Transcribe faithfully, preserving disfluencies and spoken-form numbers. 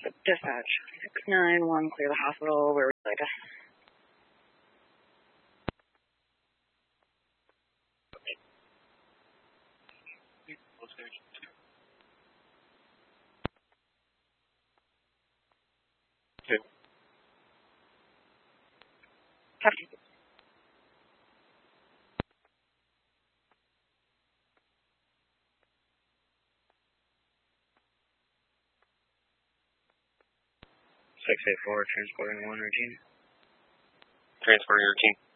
Dispatch, six nine one, clear the hospital. Where would you like us? Okay. Copy. six eight four, transporting one routine. Transporting routine.